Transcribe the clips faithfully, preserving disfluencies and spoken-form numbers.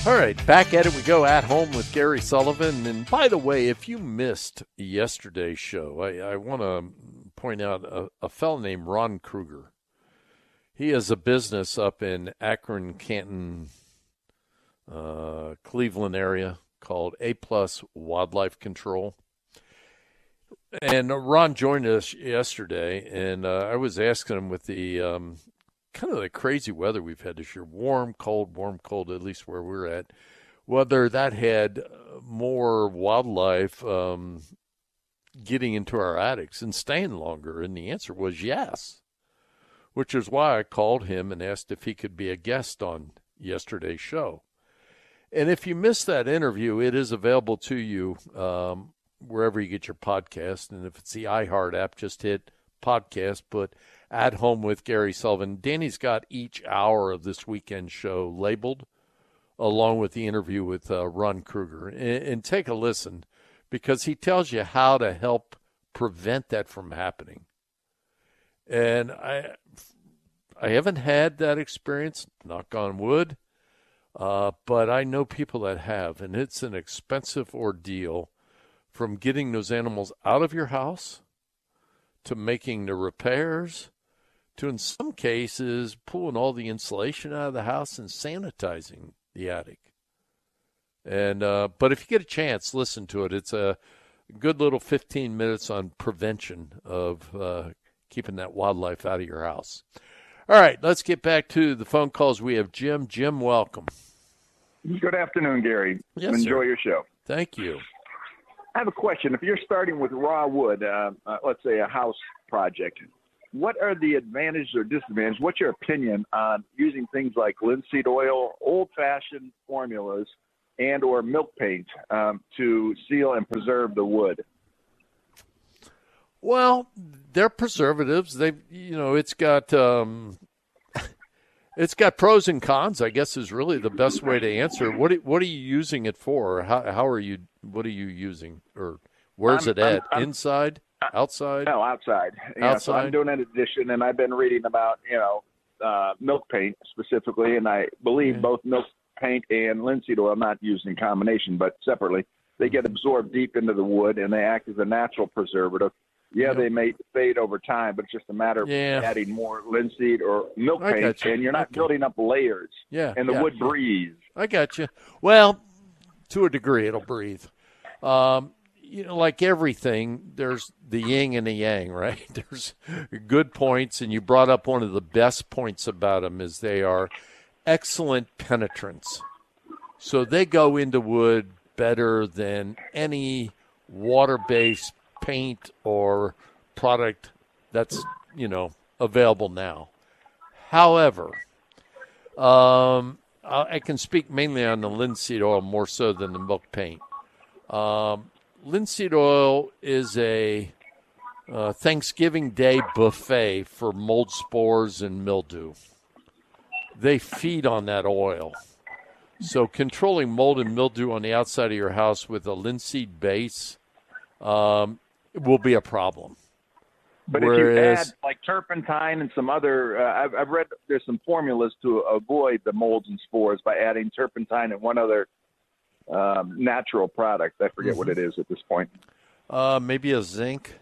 All right, back at it we go, At Home with Gary Sullivan. And by the way, if you missed yesterday's show, I, I want to point out a, a fellow named Ron Kruger. He has a business up in Akron, Canton, uh, Cleveland area called A Plus Wildlife Control. And Ron joined us yesterday, and uh, I was asking him with the um, kind of the crazy weather we've had this year, warm, cold, warm, cold, at least where we're at, whether that had more wildlife um, getting into our attics and staying longer. And the answer was yes, which is why I called him and asked if he could be a guest on yesterday's show. And if you missed that interview, it is available to you um, wherever you get your podcast. And if it's the iHeart app, just hit podcast, but At Home with Gary Sullivan. Danny's got each hour of this weekend show labeled along with the interview with uh, Ron Kruger. And, and take a listen, because he tells you how to help prevent that from happening. And I I haven't had that experience, knock on wood, uh, but I know people that have, and it's an expensive ordeal from getting those animals out of your house to making the repairs to, in some cases, pulling all the insulation out of the house and sanitizing the attic. And uh, but if you get a chance, listen to it. It's a good little fifteen minutes on prevention of uh, keeping that wildlife out of your house. All right, let's get back to the phone calls. We have Jim. Jim, welcome. Good afternoon, Gary. Yes, Enjoy sir. your show. Thank you. I have a question. If you're starting with raw wood, uh, uh, let's say a house project, what are the advantages or disadvantages? What's your opinion on using things like linseed oil, old-fashioned formulas, and or milk paint um, to seal and preserve the wood? Well, they're preservatives. They, you know, it's got um, it's got pros and cons, I guess, is really the best way to answer. What are, what are you using it for? How how are you? What are you using? Or where's I'm, it at? I'm, I'm, Inside? Outside? No, outside. Yeah, outside. So I'm doing an addition, and I've been reading about you know uh, milk paint specifically, and I believe yeah. both milk paint and linseed oil, not used in combination, but separately, they get absorbed deep into the wood, and they act as a natural preservative. Yeah, Yep. they may fade over time, but it's just a matter of yeah. adding more linseed or milk I paint, got you. and you're not Okay. building up layers. Yeah, And the yeah, wood yeah. breathes. I got you. Well, to a degree, it'll breathe. Um, you know, like everything, there's the yin and the yang, right? There's good points, and you brought up one of the best points about them is they are excellent penetrants. So they go into wood better than any water-based paint or product that's, you know, available now. However, um, I can speak mainly on the linseed oil more so than the milk paint. Um, linseed oil is a uh, Thanksgiving Day buffet for mold spores and mildew. They feed on that oil. So controlling mold and mildew on the outside of your house with a linseed base um, will be a problem. But Whereas, if you add like turpentine and some other, uh, I've, I've read there's some formulas to avoid the molds and spores by adding turpentine and one other um, natural product. I forget mm-hmm. what it is at this point. Uh, maybe a zinc.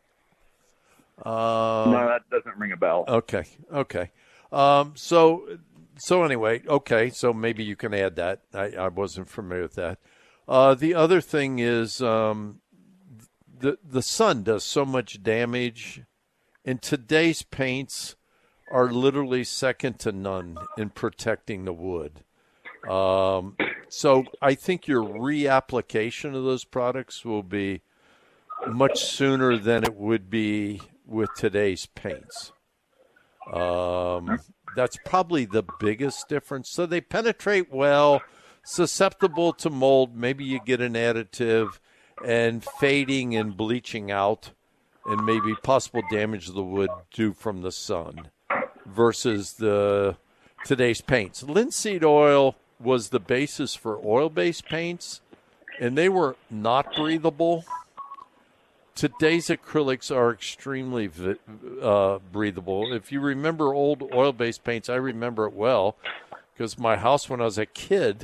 Uh, no, that doesn't ring a bell. Okay, okay. Um, so, so anyway, okay. So maybe you can add that. I, I wasn't familiar with that. Uh, the other thing is. Um, The the sun does so much damage, and today's paints are literally second to none in protecting the wood. Um, so I think your reapplication of those products will be much sooner than it would be with today's paints. Um, that's probably the biggest difference. So they penetrate well, susceptible to mold. Maybe you get an additive. And fading and bleaching out and maybe possible damage to the wood due from the sun versus the today's paints. Linseed oil was the basis for oil-based paints, and they were not breathable. Today's acrylics are extremely uh, breathable. If you remember old oil-based paints, I remember it well because my house when I was a kid,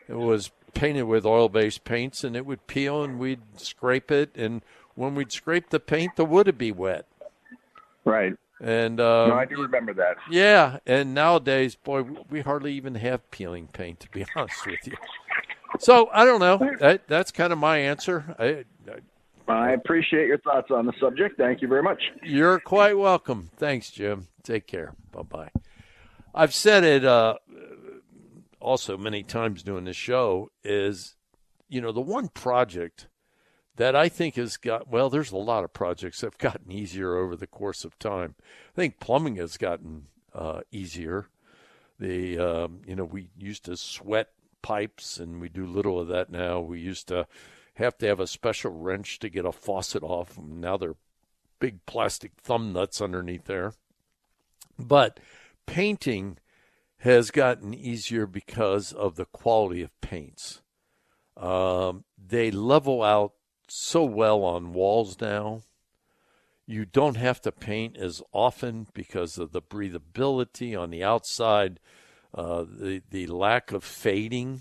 It was painted with oil-based paints, and it would peel, and we'd scrape it. And when we'd scrape the paint, the wood would be wet. Right. And um, no, I do remember that. Yeah, and nowadays, boy, we hardly even have peeling paint, to be honest with you. So I don't know. That, that's kind of my answer. I, I, I appreciate your thoughts on the subject. Thank you very much. You're quite welcome. Thanks, Jim. Take care. Bye-bye. I've said it uh, also many times doing this show is, you know, the one project that I think has got, well, there's a lot of projects that have gotten easier over the course of time. I think plumbing has gotten uh, easier. The, um, you know, we used to sweat pipes, and we do little of that now. We used to have to have a special wrench to get a faucet off. Now they're big plastic thumb nuts underneath there. But painting has gotten easier because of the quality of paints. Um, they level out so well on walls now. You don't have to paint as often because of the breathability on the outside, uh, the the lack of fading.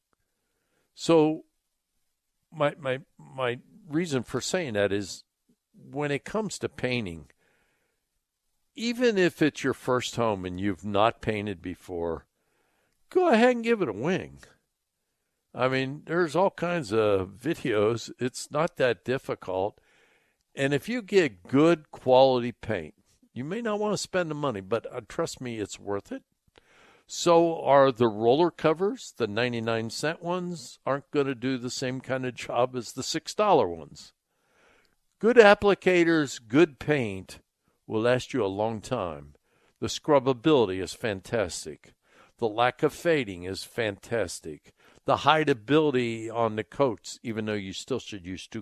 So my my my reason for saying that is when it comes to painting, even if it's your first home and you've not painted before, go ahead and give it a wing. I mean, there's all kinds of videos. It's not that difficult. And if you get good quality paint, you may not want to spend the money, but uh, trust me, it's worth it. So are the roller covers. The ninety-nine cent ones aren't going to do the same kind of job as the six dollar ones. Good applicators, good paint will last you a long time. The scrubbability is fantastic. The lack of fading is fantastic. The hideability on the coats, even though you still should use two